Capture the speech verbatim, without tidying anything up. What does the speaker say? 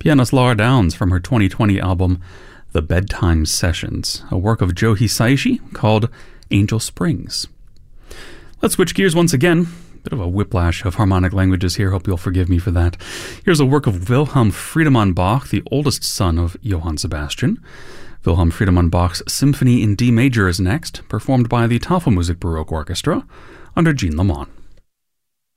pianist Laura Downs from her twenty twenty album The Bedtime Sessions, a work of Joe Hisaishi called Angel Springs. Let's switch gears once again. Bit of a whiplash of harmonic languages here, hope you'll forgive me for that. Here's a work of Wilhelm Friedemann Bach, the oldest son of Johann Sebastian. Wilhelm Friedemann Bach's Symphony in D major is next, performed by the Tafelmusik Baroque Orchestra under Jean Lamont.